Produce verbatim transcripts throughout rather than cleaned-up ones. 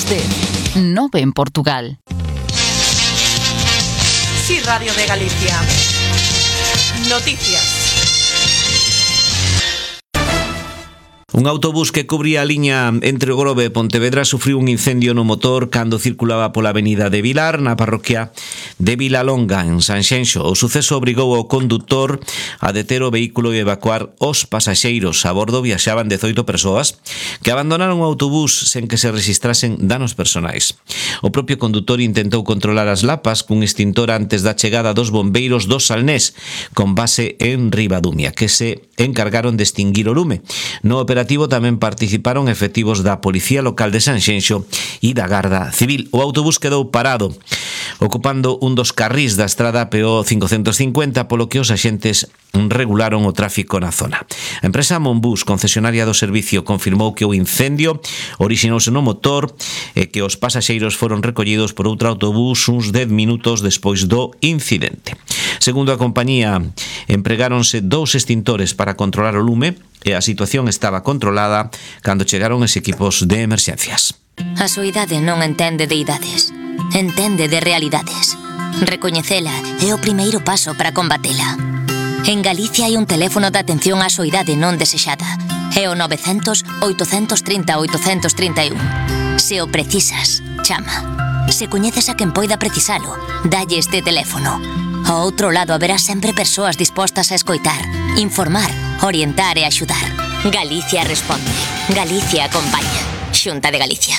dez, nove en Portugal. Sí, Radio de Galicia. Noticias. Un autobús que cubría a liña entre o Grove e Pontevedra sufriu un incendio no motor cando circulaba pola avenida de Vilar, na parroquia de Vilalonga, en Sanxenxo. O suceso obrigou ao condutor a deter o vehículo e evacuar os pasaxeiros. A bordo viaxaban dezoito persoas que abandonaron o autobús sen que se registrasen danos personais. O propio condutor intentou controlar as lapas cun extintor antes da chegada dos bombeiros do Salnés, con base en Ribadumia, que se encargaron de extinguir o lume. No operativo tamén participaron efectivos da Policía Local de Sanxenxo e da Garda Civil. O autobús quedou parado, ocupando un dos carrís da estrada P O cincocentos cincuenta, polo que os axentes regularon o tráfico na zona. A empresa Monbus, concesionaria do servicio, confirmou que o incendio orixinouse no motor e que os pasaxeiros foron recollidos por outro autobús uns dez minutos despois do incidente. Segundo a compañía, empregáronse dous extintores para controlar o lume e a situación estaba controlada cando chegaron os equipos de emerxencias. A soidade non entende de idades, entende de realidades. Recoñecela é o primeiro paso para combatela. En Galicia hai un teléfono de atención á soidade non desexada. É o novecentos, oitocentos e trinta, oitocentos e trinta e un. Se o precisas, chama. Se coñeces a quen poida precisalo, dalle este teléfono. Ao outro lado haberá sempre persoas dispostas a escoitar, informar, orientar e axudar. Galicia responde. Galicia acompaña. Xunta de Galicia.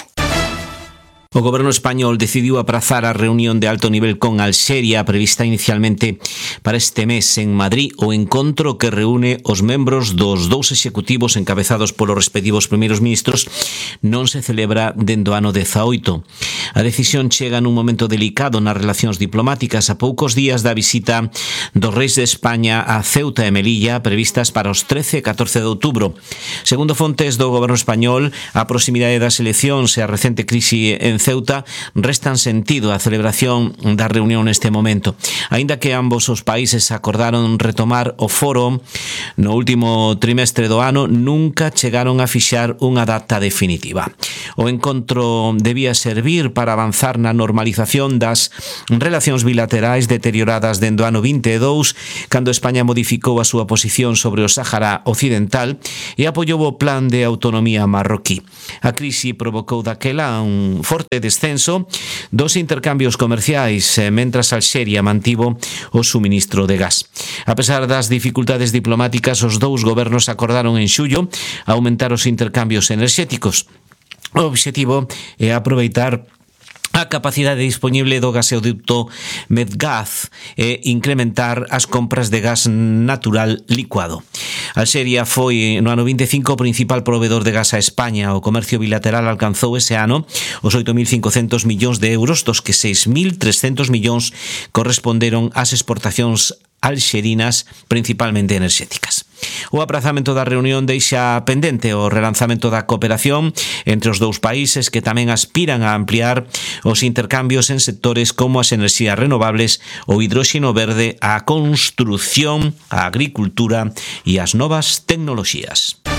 O goberno español decidiu aprazar a reunión de alto nivel con Alxeria prevista inicialmente para este mes en Madrid, o encontro que reúne os membros dos dous executivos encabezados polos respectivos primeiros ministros non se celebra dende o ano dezaoito. A decisión chega nun momento delicado nas relacións diplomáticas a poucos días da visita dos reis de España a Ceuta e Melilla previstas para os trece e catorce de outubro. Segundo fontes do goberno español, a proximidade das eleccións e a recente crise en Ceuta restan sentido a celebración da reunión neste momento. Aínda que ambos os países acordaron retomar o foro no último trimestre do ano, nunca chegaron a fixar unha data definitiva. O encontro debía servir para avanzar na normalización das relacións bilaterais deterioradas dende o ano vinte e dous, cando España modificou a súa posición sobre o Sáhara Occidental e apoiou o plan de autonomía marroquí. A crise provocou daquela un forte descenso dos intercambios comerciais, mentras Alxeria mantivo o suministro de gas. A pesar das dificultades diplomáticas, os dous gobernos acordaron en xullo aumentar os intercambios enerxéticos. O obxectivo é aproveitar a capacidade disponible do gasoduto Medgaz e incrementar as compras de gas natural licuado. Alxeria foi no ano vinte e cinco o principal proveedor de gas a España. O comercio bilateral alcanzou ese ano os oito mil cincocentos millóns de euros, dos que seis mil trescentos millóns corresponderon ás exportacións alxerinas, principalmente enerxéticas. O aprazamento da reunión deixa pendente o relanzamento da cooperación entre os dous países, que tamén aspiran a ampliar os intercambios en sectores como as enerxías renovables, o hidróxeno verde, a construción, a agricultura e as novas tecnoloxías.